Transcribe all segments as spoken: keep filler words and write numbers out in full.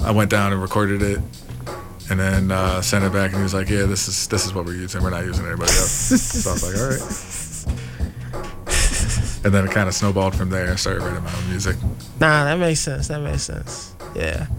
I went down and recorded it, and then uh, sent it back, and he was like, "Yeah, this is this is what we're using. We're not using anybody else." So I was like, "All right." And then it kind of snowballed from there. I started writing my own music. Nah, that makes sense. That makes sense. Yeah.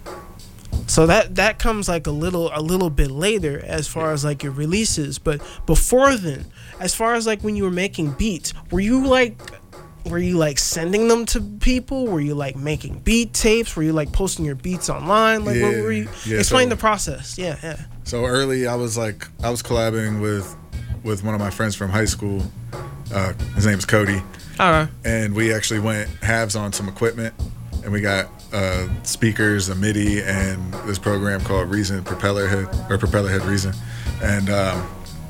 So that that comes like a little a little bit later as far as like your releases, but before then, as far as like when you were making beats, were you like were you like sending them to people? Were you like making beat tapes? Were you like posting your beats online? Like yeah, what were you? Yeah, Explain so, the process. Yeah, yeah. So early, I was like I was collabing with with one of my friends from high school. Uh, his name is Cody. Okay. And we actually went halves on some equipment, and we got uh, speakers, a MIDI, and this program called Reason Propeller Head or Propeller Head Reason, and um,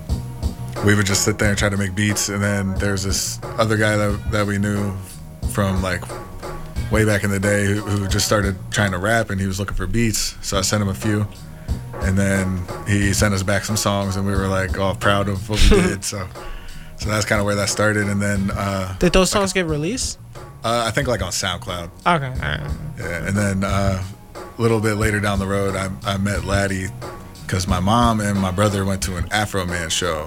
we would just sit there and try to make beats. And then there's this other guy that that we knew from like way back in the day who, who just started trying to rap, and he was looking for beats. So I sent him a few, and then he sent us back some songs, and we were like all proud of what we did. So. So that's kind of where that started, and then uh, did those songs like, get released? Uh, I think like on SoundCloud. Okay, all right. Yeah, and then uh, a little bit later down the road, I, I met Laddie because my mom and my brother went to an Afro Man show.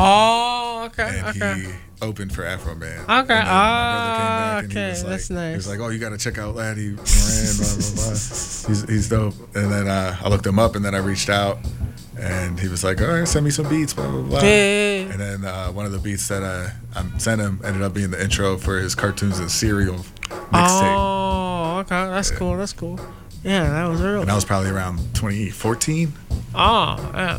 Oh, okay, and okay. he opened for Afro Man. Okay, ah, oh, okay, like, that's nice. He was like, "Oh, you got to check out Laddie Moran, blah blah blah. He's he's dope." And then uh, I looked him up, and then I reached out. And he was like, all right, send me some beats, blah, blah, blah. Hey. And then uh, one of the beats that I, I sent him ended up being the intro for his Cartoons and Cereal mixtape. Oh, okay. That's yeah. cool. That's cool. Yeah, that was early. And that was probably around twenty fourteen. Oh, yeah.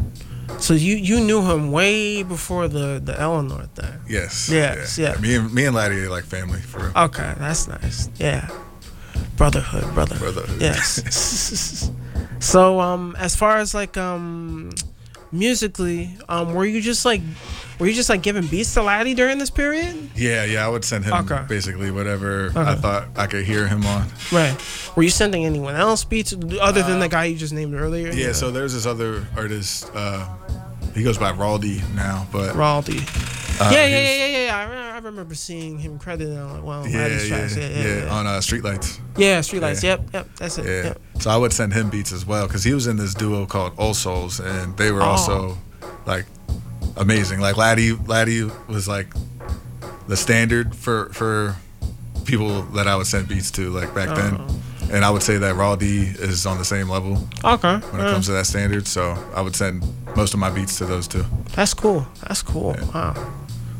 So you, you knew him way before the, the Eleanor thing. Yes. Yes, yeah. yeah. Me and me and Laddie are like family, for real. Okay, that's nice. Yeah. Brotherhood, brotherhood. Brotherhood. Yes. So, um, as far as like um, musically, um, were you just like, were you just like giving beats to Laddie during this period? Yeah, yeah, I would send him okay. basically whatever okay. I thought I could hear him on. Right. Were you sending anyone else beats other than uh, the guy you just named earlier? Yeah. yeah. So there's this other artist. Uh, he goes by Raldy now, but Raldy. Uh, yeah, yeah, yeah, yeah, yeah. I remember, I remember seeing him credited on like one of yeah, Laddie's yeah, tracks. Yeah, yeah, yeah, yeah. on uh, Streetlights. Yeah, Streetlights. Yeah. Yep, yep. That's it. Yeah. Yep. So I would send him beats as well because he was in this duo called All Souls, and they were oh. also like amazing. Like Laddie, Laddie was like the standard for for people that I would send beats to like back oh. then, and I would say that Raw D is on the same level. Okay. When it yeah. comes to that standard, so I would send most of my beats to those two. That's cool. That's cool. Yeah. Wow.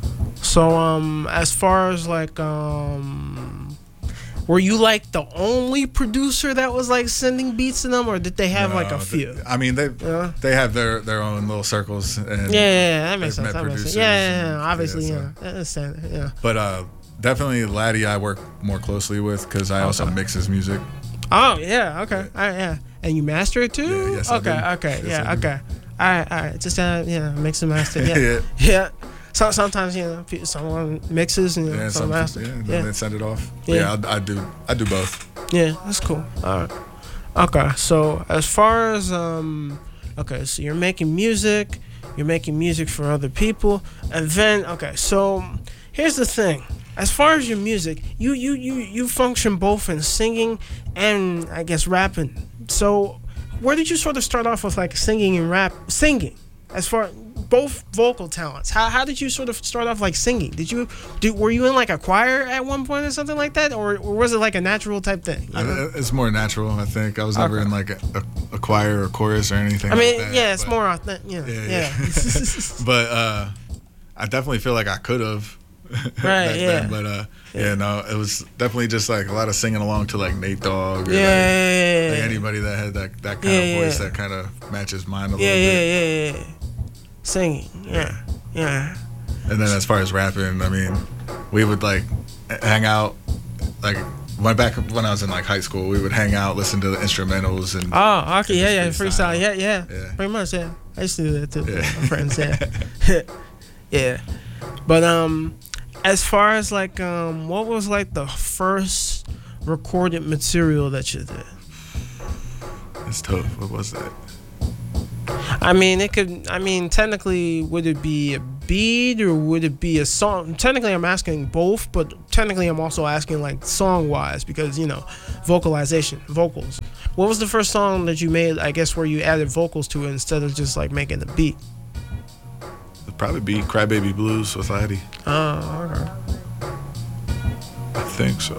So um, as far as like um, were you like the only producer that was like sending beats to them, or did they have no, like a few? They, I mean, they yeah. they have their, their own little circles. And yeah, yeah, yeah, that makes sense. That makes sense. Yeah, yeah, yeah, obviously, yeah. So. yeah. That's yeah. But uh, definitely Laddie, I work more closely with because I okay. also mix his music. Oh yeah, okay, yeah. All right, yeah. And you master it too? Yeah, yes, okay, I do. okay, yes, yeah, okay. All right, all right. Just uh, yeah, mix and master. Yeah, yeah. yeah. So sometimes you know someone mixes and you know, yeah, someone masters. Yeah, and yeah. then send it off. Yeah, yeah I, I do. I do both. Yeah, that's cool. All right. Okay, so as far as um, okay, so you're making music, you're making music for other people, and then okay, so here's the thing. As far as your music, you you you you function both in singing and I guess rapping. So where did you sort of start off with like singing and rap? Singing, as far both vocal talents. How how did you sort of start off like singing? Did you do were you in like a choir at one point or something like that, or, or was it like a natural type thing? You know? It's more natural, I think. I was never okay. in like a, a, a choir or chorus or anything. I mean, like that, yeah, it's more authentic. You know, yeah, yeah. yeah. But uh, I definitely feel like I could have. Right. Yeah. Then, but uh, yeah. yeah, no, it was definitely just like a lot of singing along to like Nate Dogg. Or yeah, like, yeah, yeah. like anybody that had that that kind yeah, of voice yeah. that kind of matches mine a yeah, little yeah, bit. Yeah, yeah, yeah. Singing. Yeah. Yeah. And then as far as rapping, I mean, we would like hang out, like went back when I was in like high school. We would hang out, listen to the instrumentals and. Oh, okay, yeah, yeah, freestyle, freestyle. yeah, yeah, yeah, pretty much, yeah. I used to do that too, yeah. with my friends, yeah, yeah. But um, as far as like um, what was like the first recorded material that you did? It's tough. What was that? I mean, it could. I mean, technically, would it be a beat, or would it be a song? Technically, I'm asking both, but technically, I'm also asking like song wise because you know, vocalization, vocals. What was the first song that you made? I guess where you added vocals to it instead of just like making the beat. It'd probably be "Crybaby Blues" with Laddie. Oh, okay. I think so.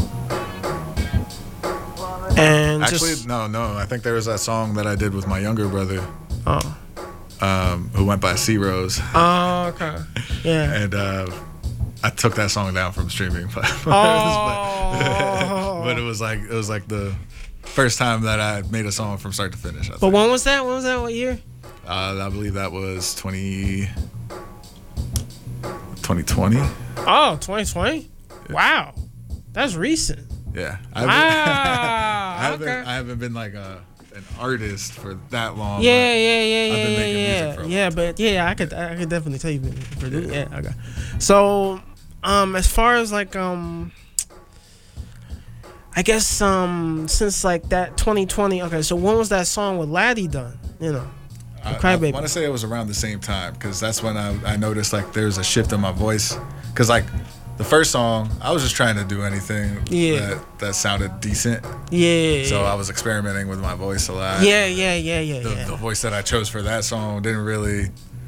And actually, just, no, no. I think there was that song that I did with my younger brother, oh, um, who went by C Rose. oh, okay, yeah. And uh, I took that song down from streaming platforms, Oh. but, but it was like it was like the first time that I made a song from start to finish. I But think. when was that? When was that? What year? Uh, I believe that was twenty twenty. Oh, twenty twenty. Wow, that's recent. Yeah. I Wow. I haven't, okay. I haven't been like a an artist for that long. Yeah, but yeah, yeah, I've been yeah, making yeah, music for a yeah. long But yeah, I could, I could definitely tell you've been producing. Yeah, okay. So, um, as far as like, um, I guess, um, since like that twenty twenty. Okay, so when was that song with Laddie done? You know, I, I Crybaby. want to say it was around the same time because that's when I, I noticed like there's a shift in my voice. Because like the first song, I was just trying to do anything Yeah. that, that sounded decent. Yeah. So I was experimenting with my voice a lot. Yeah, yeah, yeah, yeah, The, yeah. the voice that I chose for that song didn't really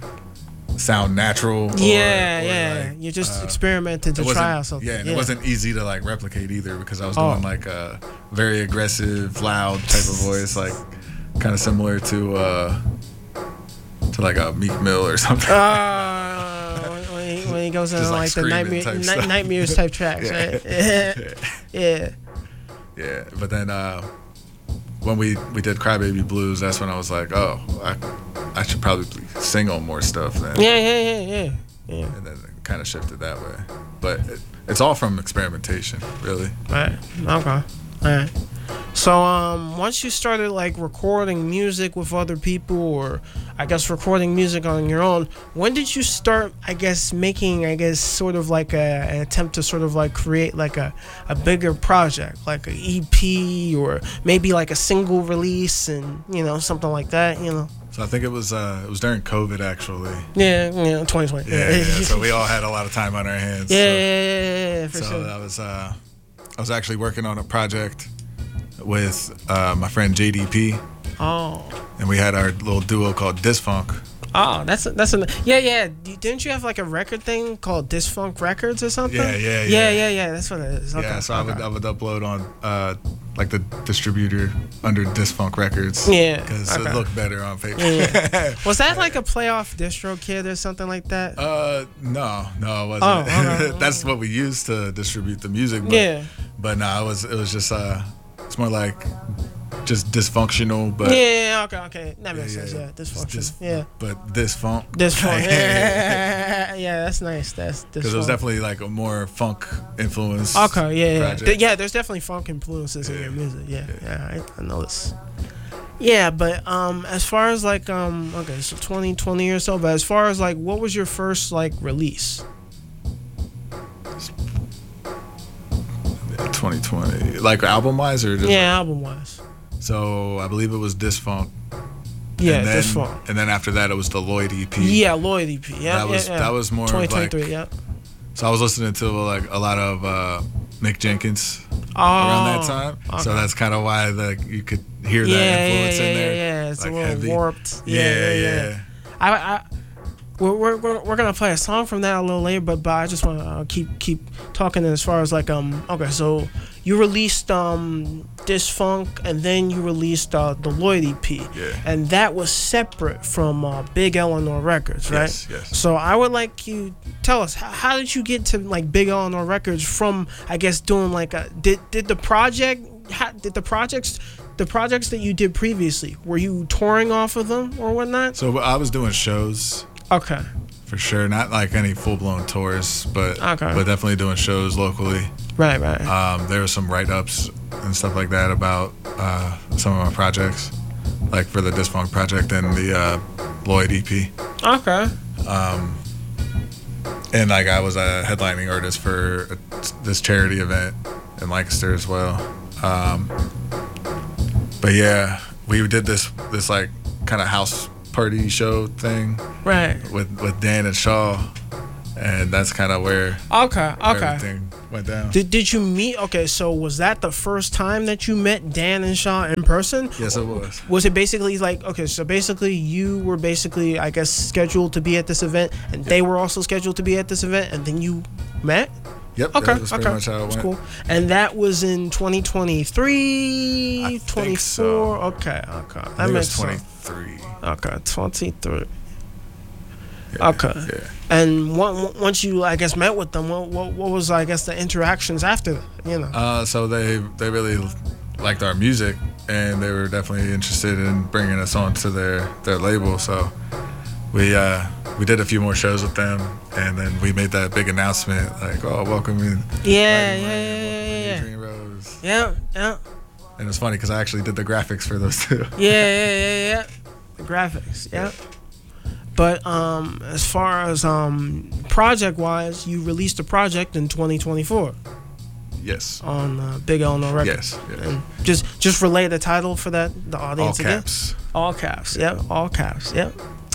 sound natural. Or, yeah, or yeah. like, You're just uh, experimenting to it wasn't- try out something. Yeah, and it wasn't easy to like replicate either because I was Oh. doing like a very aggressive, loud type of voice, like kind of similar to uh to like a Meek Mill or something. Uh, when, when, he, when he goes in Just, like, like, the screaming nightmare, type night, stuff. nightmares type tracks, Yeah. right? yeah. Yeah, but then uh, when we we did Crybaby Blues, that's when I was like, oh, I I should probably sing on more stuff then. Yeah, yeah, yeah, yeah, yeah. And then it kind of shifted that way. But it, it's all from experimentation, really. Right. Okay. All right. So um, once you started like recording music with other people, or I guess recording music on your own, when did you start? I guess making, I guess, sort of like a, an attempt to sort of like create like a, a bigger project, like a E P or maybe like a single release, and you know something like that. You know. So I think it was uh, it was during COVID actually. Yeah. Yeah. twenty twenty. Yeah, yeah. So we all had a lot of time on our hands. Yeah, so, yeah, yeah, yeah, yeah, for so sure. that was uh, I was actually working on a project with uh, my friend J D P, Oh. and we had our little duo called Disfunk. Oh, that's a, that's a yeah, yeah. D- Didn't you have like a record thing called Disfunk Records or something? Yeah, yeah, yeah, yeah. yeah, yeah. That's what it is. Okay, Yeah, so I would okay. I would upload on uh, like the distributor under Disfunk Records. Yeah, because okay. it looked better on paper. Yeah. Was that like a playoff distro kid or something like that? uh, no, no, it wasn't. Oh, okay. That's what we used to distribute the music. But, Yeah. but no, it was it was just uh, it's more like just dysfunctional, but yeah, okay, okay. That makes yeah, sense. yeah. Yeah, Just dysfunction. dis- yeah, but Disfunk. Disfunk. Yeah, yeah, that's nice. That's Because it was Disfunk. definitely like a more funk influence. Okay, yeah, yeah. project. Th- yeah, there's definitely funk influences in Yeah. your music. Yeah, yeah, I, I know this. Yeah, but um, as far as like um, okay, so twenty twenty or so. But as far as like, what was your first like release? twenty twenty, like album wise or just Yeah, album wise. So I believe it was Disfunk. Yeah, and then, this funk. And then after that, it was the Lloyd E P. Yeah, Lloyd E P. Yeah, that was yeah, yeah. that was more twenty of like. twenty-three. Yeah. So I was listening to like a lot of uh, Mick Jenkins Oh, around that time. So okay. that's kind of why the you could hear that yeah, influence yeah, in there. Yeah, yeah, it's like a little heavy. warped. Yeah, Yeah, yeah. yeah. yeah. I, I, we're, we're we're we're gonna play a song from that a little later, but but I just want to uh, keep keep talking as far as like um okay, so you released um Disfunk and then you released uh, the Lloyd E P, Yeah. and that was separate from uh, Big Eleanor Records, right? Yes, yes. So I would like you tell us how, how did you get to like Big Eleanor Records from I guess doing like a did did the project how, did the projects the projects that you did previously were you touring off of them or whatnot? So I was doing shows Okay. for sure, not like any full blown tours, but Okay. but definitely doing shows locally. Right, right. Um, there was some write ups and stuff like that about uh, some of my projects, like for the Disfunk project and the uh, Lloyd E P. Okay. And like I was a headlining artist for this charity event in Lancaster as well. Um, but yeah, we did this this like kind of house party show thing Right. with with Dan and Shaw, and that's kind of where Okay. where Okay. everything went down. Did Did you meet? Okay, so was that the first time that you met Dan and Shaw in person? Yes, it was. Was it basically like, okay, so basically you were basically, I guess, scheduled to be at this event, and they were also scheduled to be at this event, and then you met? Yep. Okay, That was pretty okay. much how it That's went. cool. And that was in twenty twenty-three, I think twenty-four. so. Okay, okay. I That think it was makes sense. twenty-three. Okay, twenty-three. Yeah, Okay. Yeah. And one, once you, I guess, met with them, what, what, what was, I guess, the interactions after that, you know? Uh, so they they really liked our music, and they were definitely interested in bringing us onto their their label. So we uh, we did a few more shows with them, and then we made that big announcement, like, "Oh, welcome in." Yeah, yeah, yeah, yeah, yeah. Adrian Rose. Yeah, yeah. And it's funny because I actually did the graphics for those two. Yeah, yeah, yeah, yeah. The graphics, yeah. But um, as far as um, project-wise, you released a project in twenty twenty-four Yes. on uh, Big L No Records. Yes. Yeah. And just just relay the title for that the All audience again. caps. All caps. Yep. All caps. Yep.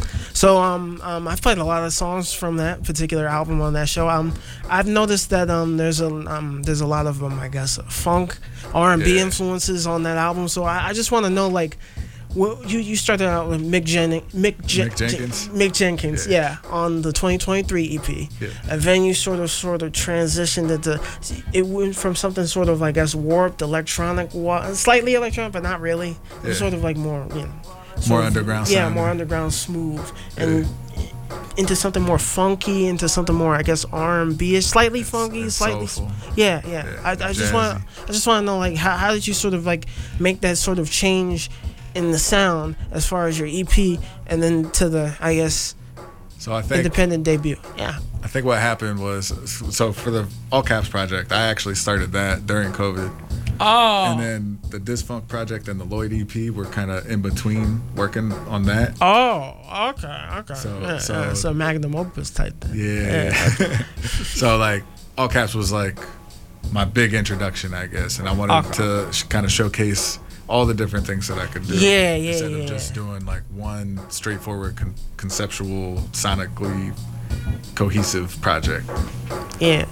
So um, um I've played a lot of songs from that particular album on that show. Um I've noticed that um there's a um there's a lot of um I guess funk R and B Yeah. influences on that album. So I, I just want to know, like, well, you you started out with Mick Jen- Mick, Je- Mick Jenkins? Je- Mick Jenkins, yeah. Yeah. on the twenty twenty-three E P, Yeah. and then you sort of sort of transitioned into, it went from something sort of, I guess, warped electronic, wa- slightly electronic, but not really. It was Yeah. sort of like more, you know, More sort of- underground yeah, sounding. more underground, smooth, and into something more funky, into something more, I guess, R and B, slightly funky, it's slightly, soulful. yeah, yeah. Yeah, I, I just want, I just want to know, like, how, how did you sort of like make that sort of change in the sound as far as your E P and then to the, I guess, So I think independent debut? Yeah. I think what happened was, so for the All Caps project, I actually started that during COVID. Oh. And then the Disfunk project and the Lloyd E P were kind of in between working on that. Oh, okay, okay. So- yeah, so- yeah, so magnum opus type thing. Yeah. So like All Caps was like my big introduction, I guess, and I wanted Okay. to sh- kind of showcase all the different things that I could do. Yeah, yeah, Instead yeah. of just doing like one straightforward con- conceptual, sonically cohesive project. Yeah.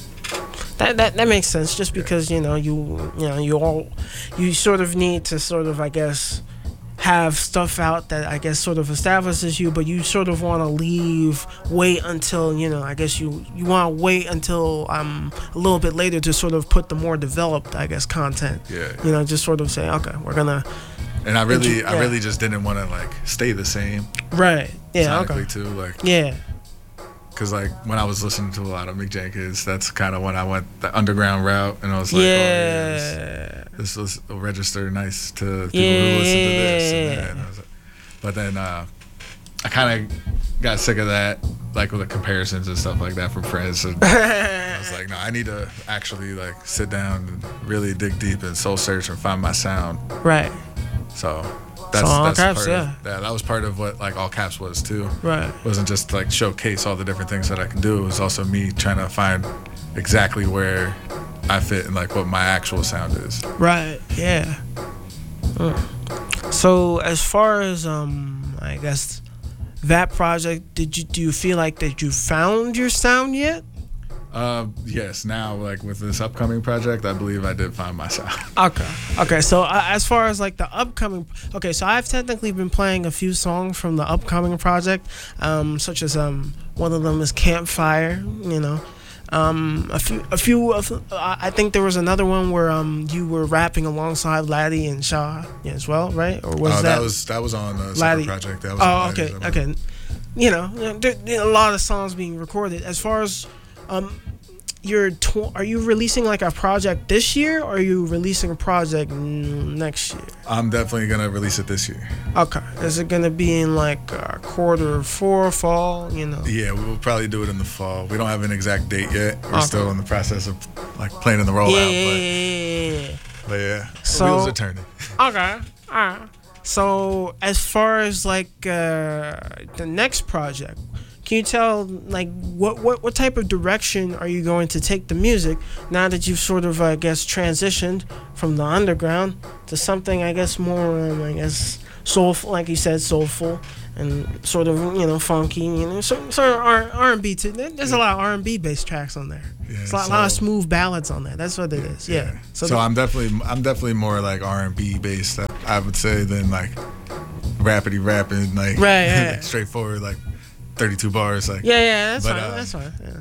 That, that that makes sense. Just because you know you you know you all you sort of need to sort of, I guess, have stuff out that, I guess, sort of establishes you, but you sort of want to leave wait until, you know, I guess you you want to wait until um a little bit later to sort of put the more developed, I guess, content. Yeah. You know, just sort of say, okay, we're gonna And I really, Yeah. I really just didn't want to like stay the same right. Yeah. sonically Okay. too, like. Yeah. Because like when I was listening to a lot of Mick Jenkins, that's kind of when I went the underground route, and I was like, oh, yeah, this, Yeah. this was a register nice to people Yeah. who listen to this. And that. And I was like, but then uh, I kind of got sick of that, like with the comparisons and stuff like that from friends. And I was like, no, I need to actually like sit down and really dig deep and soul search and find my sound. Right. So that's, So All that's Caps, part yeah. of, yeah, that was part of what like All Caps was too. Right. It wasn't just like showcase all the different things that I can do. It was also me trying to find exactly where I fit and like what my actual sound is. Right. Yeah. Mm. So as far as um, I guess that project, did you do you feel like that you found your sound yet? Uh, yes, now like with this upcoming project, I believe I did find my sound. Okay. Okay. So uh, as far as like the upcoming, okay. So I've technically been playing a few songs from the upcoming project, um, such as um, one of them is Campfire. You know, um, a few, a few of. Uh, I think there was another one where um, you were rapping alongside Laddie and Shaw as well, right? Or was Oh, that, that was that was on a Laddie? separate project. That was Oh, on okay, Laddie's album. okay. You know, you know, there, there are a lot of songs being recorded. As far as um, you're tw- are you releasing like a project this year, or are you releasing a project mm, next year? I'm definitely gonna release it this year. Okay, is it gonna be in like uh, quarter four, fall? You know. Yeah, we'll probably do it in the fall. We don't have an exact date yet. We're Okay. still in the process of like planning the rollout. Yeah, yeah, yeah, yeah, yeah. But, but yeah, the So- wheels are turning. Okay, all right. So as far as like uh, the next project, can you tell like what, what what type of direction are you going to take the music now that you've sort of, I guess, transitioned from the underground to something, I guess, more um, I guess soulful, like you said, soulful and sort of, you know, funky, you know, sort, sort of R and B too. There's a lot of R and B based tracks on there. Yeah, There's a lot, so, lot of smooth ballads on there. That's what it yeah, is. Yeah. yeah. So, so the, I'm definitely I'm definitely more like R and B based, I would say, than like rappity rapping, like right, yeah. like straightforward, like thirty-two bars. Like yeah, yeah, that's but, fine. Um, that's fine. Yeah.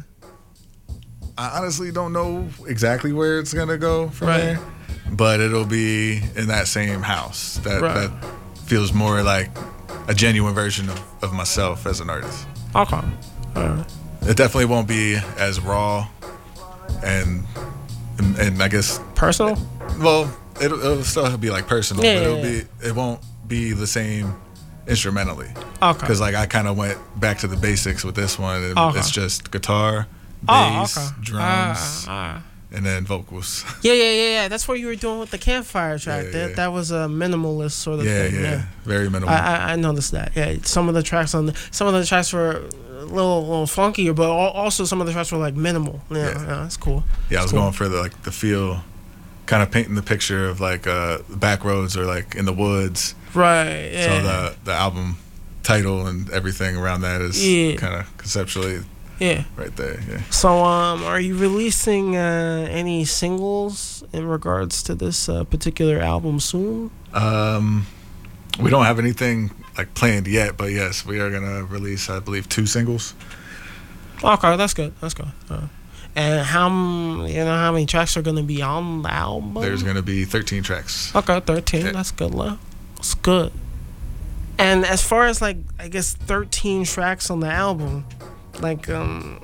I honestly don't know exactly where it's gonna go from right. there, but it'll be in that same house that right. that feels more like a genuine version of, of myself as an artist. Okay. Right. It definitely won't be as raw and and, and I guess personal. Well, it'll, it'll still be like personal, yeah, but it'll yeah, yeah. be it won't be the same instrumentally. Okay. Because like I kind of went back to the basics with this one. And okay. It's just guitar, bass, oh, okay. drums, uh, uh. and then vocals. Yeah, yeah, yeah, yeah. That's what you were doing with the campfire track. Yeah, that yeah. that was a minimalist sort of yeah, thing. Yeah, yeah, very minimal. I, I I noticed that. Yeah, some of the tracks on the some of the tracks were a little little funkier, but also some of the tracks were like minimal. Yeah, yeah. yeah that's cool. Yeah, that's I was cool. going for the like the feel, kind of painting the picture of like uh, back roads or like in the woods. Right. Yeah. So the the album title and everything around that is yeah. kind of conceptually. Yeah. Right there, yeah. So, um, are you releasing uh, any singles in regards to this uh, particular album soon? Um, we don't have anything like planned yet, but yes, we are gonna release, I believe, two singles. Okay, that's good. That's good. Uh, and how m- you know how many tracks are gonna be on the album? There's gonna be thirteen tracks. Okay, thirteen. Yeah. That's good, love. That's good. And as far as like, I guess thirteen tracks on the album. Like, um,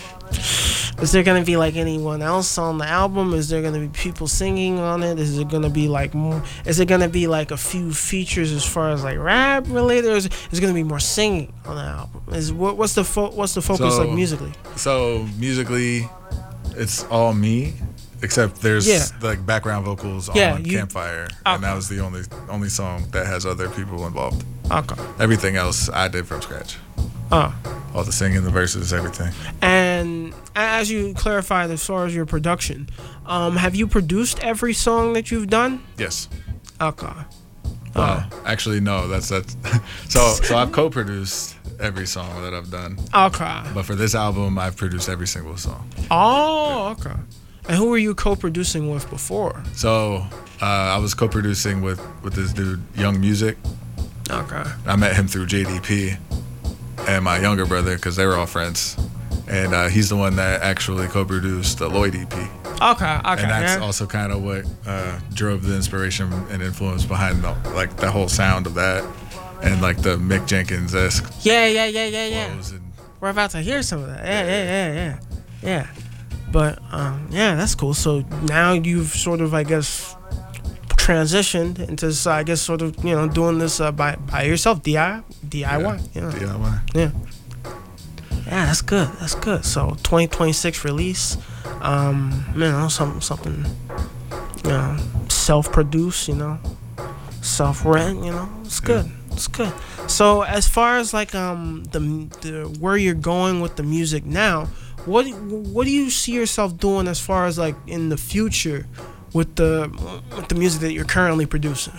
is there gonna be like anyone else on the album? Is there gonna be people singing on it? Is it gonna be like more? Is it gonna be like a few features as far as like rap related? Or is it, is it gonna be more singing on the album? Is what, what's the fo- what's the focus so, like musically? So musically, it's all me, except there's yeah. like background vocals yeah, on you, Campfire, okay. and that was the only only song that has other people involved. Okay. Everything else I did from scratch. Oh. All the singing, the verses, everything. And as you clarified as far as your production, um, have you produced every song that you've done? Yes. Okay. Uh, oh, actually, no. That's that's. so so I've co-produced every song that I've done. Okay. But for this album, I've produced every single song. Oh, okay. And who were you co-producing with before? So uh, I was co-producing with with this dude, Young Music. Okay. I met him through J D P and my younger brother because they were all friends, and uh, he's the one that actually co-produced the Lloyd E P. Okay, okay. And that's yeah. also kind of what uh, drove the inspiration and influence behind the, like the whole sound of that, and like the Mick Jenkins esque. Yeah, yeah, yeah, yeah, yeah. And, We're about to hear some of that. Yeah, yeah, yeah, yeah, yeah. But um, yeah, that's cool. So now you've sort of, I guess, transitioned into, so I guess, sort of, you know, doing this uh, by by yourself, D I Y, D I Y. Yeah, Yeah. D I Y. Yeah. Yeah, that's good. That's good. So twenty twenty-six release, um, you know, something, something, you know, self-produced, you know, self-rent, you know, it's good. Yeah. It's good. So as far as like um the the where you're going with the music now, what what do you see yourself doing as far as like in the future with the with the music that you're currently producing?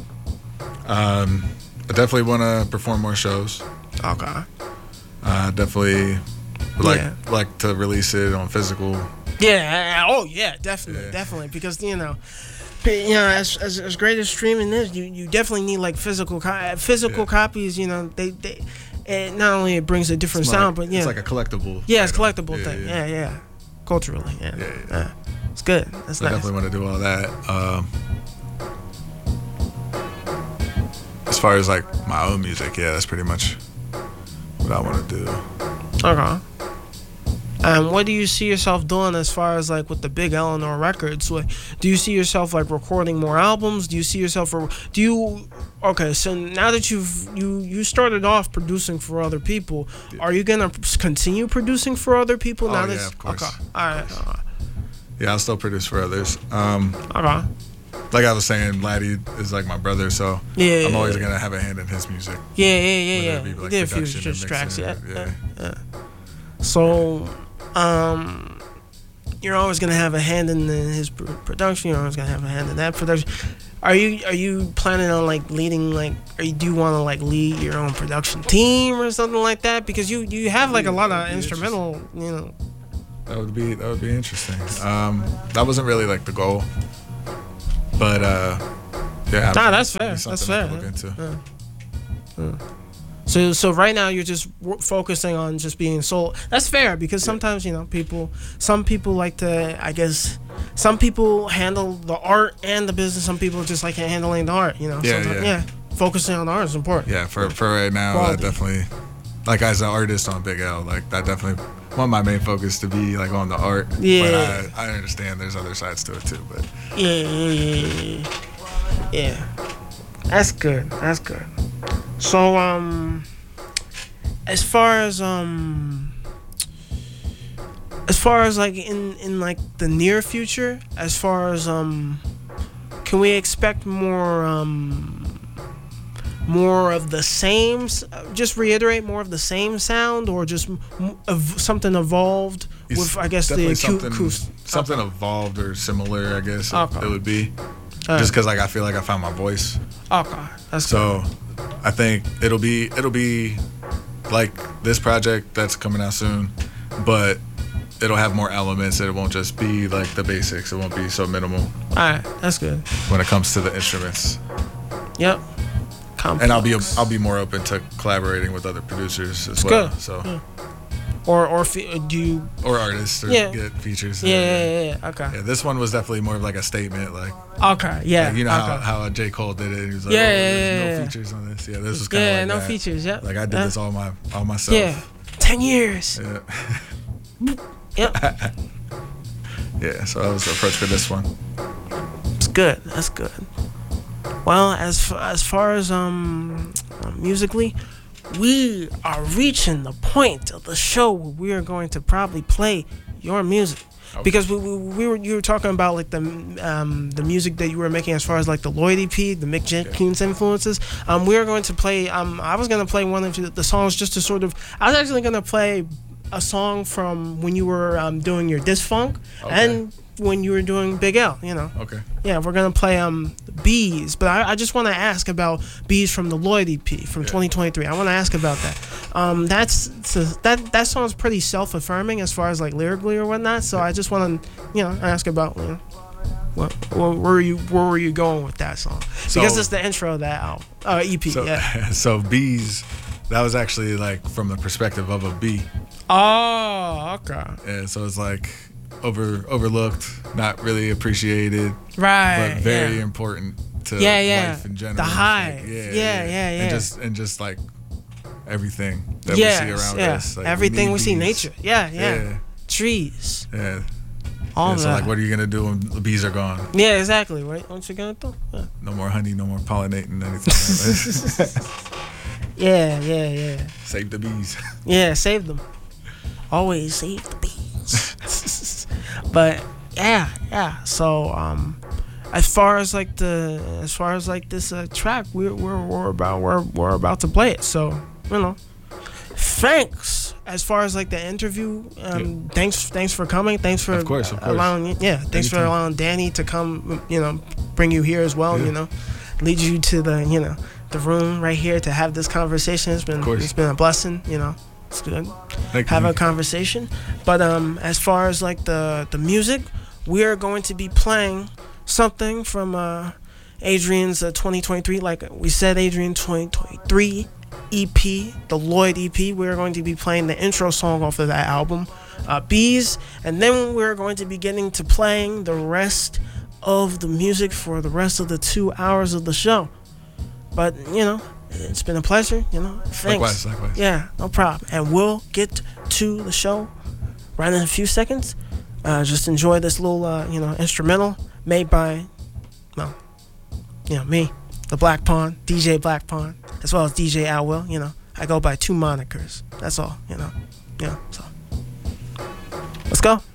Um, I definitely want to perform more shows. Okay. Uh, definitely would like yeah. like to release it on physical. Yeah. Oh yeah. Definitely. Yeah. Definitely. Because you know, you know, as, as as great as streaming is, you, you definitely need like physical co- physical yeah. copies. You know, they they. It not only it brings a different it's sound, like, but yeah, it's like a collectible. Yeah, it's a collectible yeah, thing. Yeah. yeah, yeah. Culturally, yeah. Yeah, yeah. yeah. It's good. That's so nice. I definitely want to do all that. Um, as far as like my own music, yeah, that's pretty much what I want to do. Okay. Um, what do you see yourself doing as far as like with the Big Eleanor Records? Like, do you see yourself like recording more albums? Do you see yourself? Re- do you? Okay, so now that you've you you started off producing for other people, yeah. are you gonna continue producing for other people oh, now? Yeah, that's, of course. Okay. All right. All right. Yeah, I'll still produce for others. Um, okay. Like I was saying, Laddie is like my brother, so yeah, I'm always yeah. gonna have a hand in his music. Yeah, yeah, yeah, yeah. Be, like, you did a few just tracks, yeah, yeah. yeah. So, um, you're always gonna have a hand in the, his production. You're always gonna have a hand in that production. Are you are you planning on like leading like or you do you want to like lead your own production team or something like that? Because you you have like a lot of instrumental, you know. That would be that would be interesting. Um, that wasn't really like the goal, but uh, yeah. Nah, that's fair. That's fair. Look into. Yeah. Yeah. So so right now you're just w- focusing on just being sold. That's fair because sometimes you know people. Some people like to. I guess some people handle the art and the business. Some people just like handling the art. You know. Yeah, Sometimes, yeah. yeah. Focusing on the art is important. Yeah, for for right now, Quality. I definitely like as an artist on Big L, like that definitely want my main focus to be like on the art. Yeah. But I, I understand there's other sides to it too. But Yeah, yeah, yeah, yeah. Yeah. That's good. That's good. So um, as far as um, as far as like in in like the near future, as far as um, can we expect more um, more of the same? s- Just reiterate more of the same sound, or just m- ev- something evolved with I guess the definitely acute something acoustic. something evolved or similar. I guess Okay. it would be All just right. because like I feel like I found my voice. Okay, that's So I think it'll be it'll be like this project that's coming out soon, but it'll have more elements. It won't just be like the basics. It won't be so minimal good. All right, that's good. when it comes to the instruments. Yep. Complex. And I'll be I'll be more open to collaborating with other producers as It's well. good. So Yeah. Or or fe- do you? or artists or Yeah. get features. Yeah, yeah, yeah, yeah. Okay. Yeah, this one was definitely more of like a statement, like, Okay. Yeah. like you know okay. how, how J. Cole did it. He was like, Yeah, oh, yeah, there's yeah, no yeah. features on this. Yeah, this was kind of Yeah. like No that. features. Yep. Like I did Yeah. this all my all myself. Yeah. Ten years. Yeah. Yep. Yeah, so that was the approach for this one. It's good. That's good. Well, as f- as far as um uh, musically, we are reaching the point of the show where we are going to probably play your music. Okay. Because we, we, we were you were talking about like the um the music that you were making as far as like the Lloyd E P, the Mick Jenkins influences. Um, we are going to play. Um, I was gonna play one of the songs just to sort of. I was actually gonna play a song from when you were um doing your disc funk Okay. and when you were doing Big L. You know. Okay. Yeah, we're gonna play um Bees, but I, I just want to ask about Bees from the Lloyd E P from Yeah. twenty twenty-three. I want to ask about that. Um, that's so that that song's pretty self-affirming as far as like lyrically or whatnot. So I just want to you know ask about you know what, where were you where were you going with that song? So- Because it's the intro of that album, uh, E P. So, Yeah. so bees, that was actually like from the perspective of a bee. Oh, okay. And so it's like over overlooked, not really appreciated, Right. but very yeah. important to Yeah, yeah. life in general. The hive. Like, Yeah, yeah, yeah. And just and just like everything that Yes, we see around yeah. us. Like, Everything we, need see, bees. nature. Yeah, yeah. Yeah. Trees. Yeah. All Yeah, of so that. like, what are you gonna do when the bees are gone? Yeah, exactly. Right. What you gonna do? Yeah. No more honey, no more pollinating, anything. Like that. Yeah, yeah, yeah. Save the bees. Yeah, save them. Always save the bees. But yeah, yeah. So um, as far as like the as far as like this uh, track, we're we're we're about we're we're about to play it. So you know, thanks. As far as like the interview, um, thanks thanks for coming. Thanks for Of course, of course. allowing yeah. Thanks for Anytime. allowing Danny to come. You know, bring you here as well. Yeah. You know, lead you to the you know the room right here to have this conversation. It's been course. it's been a blessing. You know, it's good. Thank Have you. a conversation. But um, as far as like the the music, we are going to be playing something from uh, Adrian's uh, twenty twenty-three. Like we said, Adrian twenty twenty-three E P, the Lloyd E P. We are going to be playing the intro song off of that album, uh, Bees, and then we're going to be getting to playing the rest of the music for the rest of the two hours of the show. But you know, it's been a pleasure. You know, thanks. Likewise, likewise. Yeah, no problem. And we'll get to the show right in a few seconds. Uh, just enjoy this little, uh, you know, instrumental made by, well, you know, me, the Black Pawn, D J Black Pawn, as well as D J Al Will. You know, I go by two monikers. That's all. You know, yeah. So let's go.